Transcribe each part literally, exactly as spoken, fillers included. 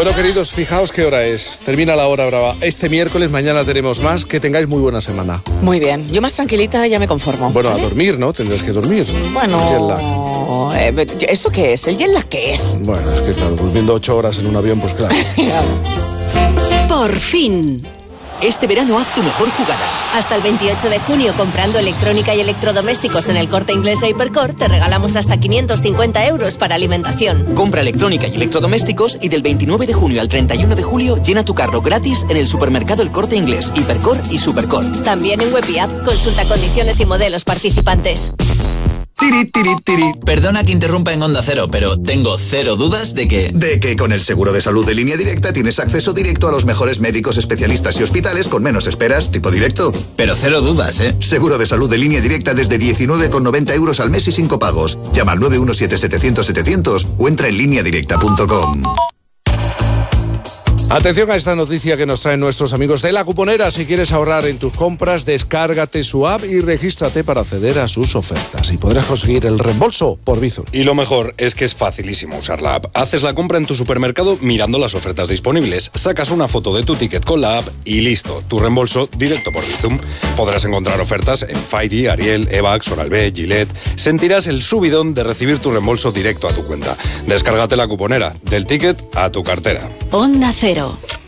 Bueno, queridos, fijaos qué hora es. Termina la hora brava. Este miércoles, mañana tenemos más. Que tengáis muy buena semana. Muy bien. Yo más tranquilita ya me conformo. Bueno, ¿vale? A dormir, ¿no? Tendrás que dormir. Bueno, eh, ¿eso qué es? ¿El jet lag qué es? Bueno, es que claro, durmiendo ocho horas en un avión, pues claro. Por fin. Este verano haz tu mejor jugada. Hasta el veintiocho de junio, comprando electrónica y electrodomésticos en el Corte Inglés e Hipercor, te regalamos hasta quinientos cincuenta euros para alimentación. Compra electrónica y electrodomésticos y del veintinueve de junio al treinta y uno de julio llena tu carro gratis en el supermercado El Corte Inglés, Hipercor y Supercor. También en web y app. Consulta condiciones y modelos participantes. Tiri, tiri, tiri. Perdona que interrumpa en Onda Cero, pero tengo cero dudas de que... De que con el seguro de salud de Línea Directa tienes acceso directo a los mejores médicos, especialistas y hospitales con menos esperas, tipo directo. Pero cero dudas, ¿eh? Seguro de salud de Línea Directa desde diecinueve con noventa euros al mes y sin copagos. Llama al nueve uno siete setecientos setecientos o entra en línea directa punto com. Atención a esta noticia que nos traen nuestros amigos de La Cuponera. Si quieres ahorrar en tus compras, descárgate su app y regístrate para acceder a sus ofertas. Y podrás conseguir el reembolso por Bizum. Y lo mejor es que es facilísimo usar la app. Haces la compra en tu supermercado mirando las ofertas disponibles. Sacas una foto de tu ticket con la app y listo. Tu reembolso directo por Bizum. Podrás encontrar ofertas en Fairy, Ariel, Evax, Oral-B, Gillette. Sentirás el subidón de recibir tu reembolso directo a tu cuenta. Descárgate La Cuponera. Del ticket a tu cartera. Onda Cero.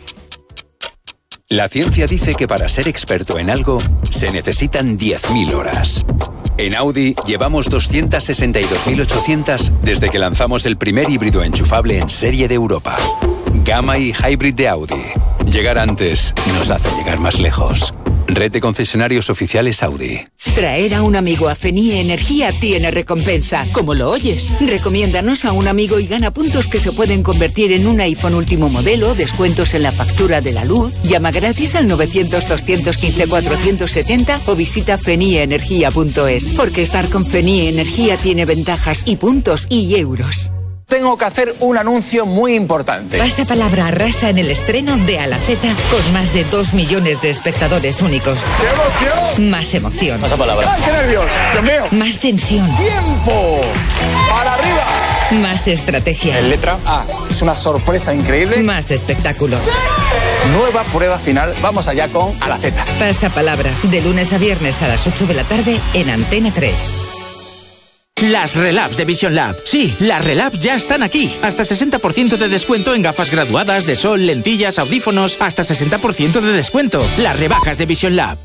La ciencia dice que para ser experto en algo se necesitan diez mil horas. En Audi llevamos doscientas sesenta y dos mil ochocientas desde que lanzamos el primer híbrido enchufable en serie de Europa. Gamma y Hybrid de Audi. Llegar antes nos hace llegar más lejos. Red de concesionarios oficiales Audi. Traer a un amigo a Fenie Energía tiene recompensa, como lo oyes. Recomiéndanos a un amigo y gana puntos que se pueden convertir en un iPhone último modelo, descuentos en la factura de la luz. Llama gratis al novecientos, doscientos quince, cuatrocientos setenta o visita fenie energía punto es. Porque estar con Fenie Energía tiene ventajas y puntos y euros. Tengo que hacer un anuncio muy importante. Pasapalabra arrasa en el estreno de A la Z con más de dos millones de espectadores únicos. ¡Qué emoción! Más emoción. Pasapalabra. ¡Ay, qué nervios! ¡Dios mío! Más tensión. ¡Tiempo! ¡Para arriba! Más estrategia. En letra A. Es una sorpresa increíble. Más espectáculo. ¡Sí! Nueva prueba final. Vamos allá con A la Z. Pasapalabra. De lunes a viernes a las ocho de la tarde en Antena tres. Las Relabs de Vision Lab. Sí, las Relabs ya están aquí. Hasta sesenta por ciento de descuento en gafas graduadas, de sol, lentillas, audífonos. Hasta sesenta por ciento de descuento. Las rebajas de Vision Lab.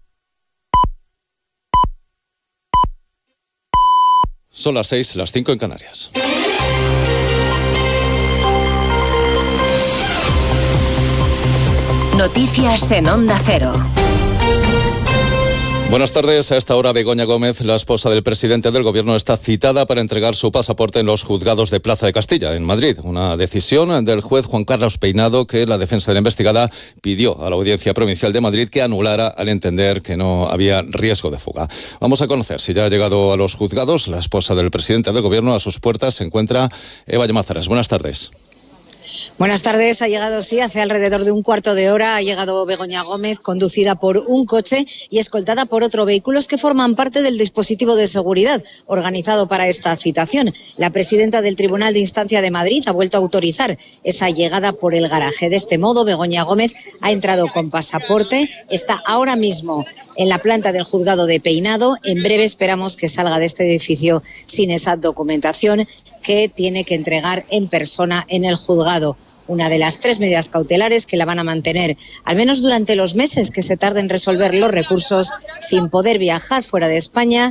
Son las seis, las cinco en Canarias. Noticias en Onda Cero. Buenas tardes. A esta hora, Begoña Gómez, la esposa del presidente del Gobierno, está citada para entregar su pasaporte en los juzgados de Plaza de Castilla, en Madrid. Una decisión del juez Juan Carlos Peinado que la defensa de la investigada pidió a la Audiencia Provincial de Madrid que anulara al entender que no había riesgo de fuga. Vamos a conocer si ya ha llegado a los juzgados. La esposa del presidente del Gobierno, a sus puertas se encuentra Eva Llamazares. Buenas tardes. Buenas tardes, ha llegado, sí, hace alrededor de un cuarto de hora ha llegado Begoña Gómez, conducida por un coche y escoltada por otro vehículos que forman parte del dispositivo de seguridad organizado para esta citación. La presidenta del Tribunal de Instancia de Madrid ha vuelto a autorizar esa llegada por el garaje. De este modo, Begoña Gómez ha entrado con pasaporte, está ahora mismo en la planta del juzgado de Peinado. En breve esperamos que salga de este edificio sin esa documentación que tiene que entregar en persona en el juzgado. Una de las tres medidas cautelares que la van a mantener, al menos durante los meses que se tarden en resolver los recursos, sin poder viajar fuera de España